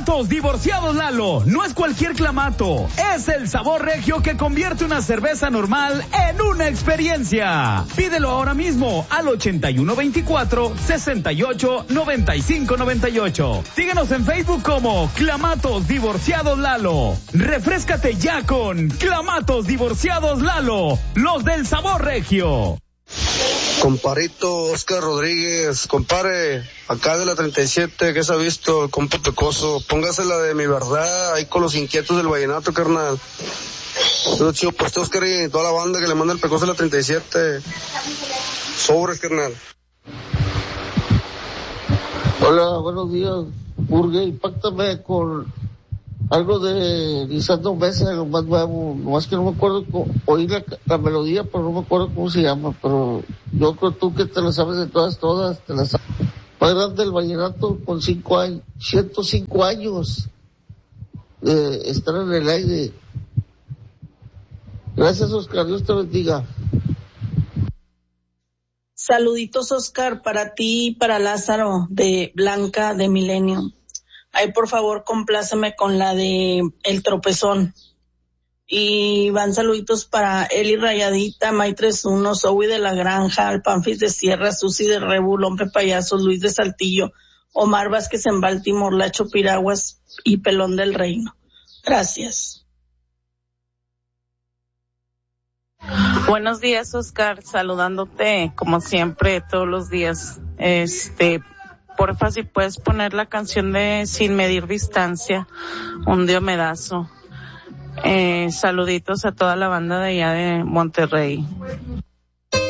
Clamatos Divorciados Lalo. No es cualquier clamato, es el sabor regio que convierte una cerveza normal en una experiencia. Pídelo ahora mismo al 8124-689598. Síguenos en Facebook como Clamatos Divorciados Lalo. Refréscate ya con Clamatos Divorciados Lalo, los del sabor regio. Comparito Oscar Rodríguez, compare, acá de la 37, que se ha visto el compa Pecoso, póngase la de Mi Verdad, ahí con los inquietos del vallenato, carnal. Todo chido, pues Oscar y toda la banda que le manda el Pecoso a la 37. Sobres, carnal. Hola, buenos días, Burgue, impáctame con algo de Lisandro Mesa, lo más nuevo, nomás que no me acuerdo, oí la melodía, pero no me acuerdo cómo se llama, pero yo creo tú que te la sabes de todas, te la sabes. Más grande el vallenato con 105 años de estar en el aire. Gracias, Oscar, Dios te bendiga. Saluditos, Oscar, para ti y para Lázaro de Blanca de Milenio. Ahí, por favor, compláceme con la de El Tropezón. Y van saluditos para Eli Rayadita, May 31, Zoe de la Granja, Alpanfis de Sierra, Susi de Rebul, Hombre Payaso, Luis de Saltillo, Omar Vázquez en Baltimore, Lacho Piraguas y Pelón del Reino. Gracias. Buenos días, Oscar, saludándote como siempre todos los días. Porfa, si puedes poner la canción de Sin Medir Distancia, un diomedazo. Saluditos a toda la banda de allá de Monterrey.